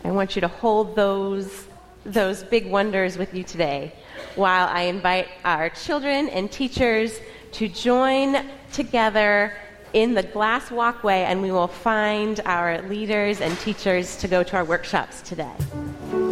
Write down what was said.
I want you to hold those big wonders with you today while I invite our children and teachers to join together in the glass walkway, and we will find our leaders and teachers to go to our workshops today.